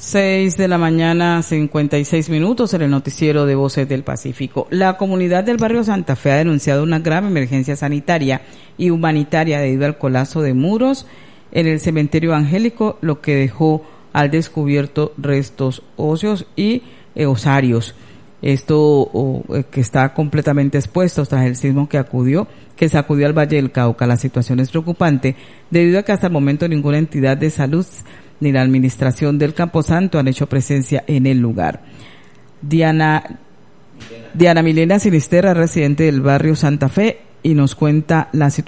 6:56 en el noticiero de Voces del Pacífico. La comunidad del barrio Santa Fe ha denunciado una grave emergencia sanitaria y humanitaria debido al colapso de muros en el cementerio Angélico, lo que dejó al descubierto restos óseos y osarios. Esto que está completamente expuesto tras el sismo que sacudió al Valle del Cauca. La situación es preocupante debido a que hasta el momento ninguna entidad de salud ni la administración del Camposanto han hecho presencia en el lugar. Diana Milena Sinisterra, residente del barrio Santa Fe, y nos cuenta la situación.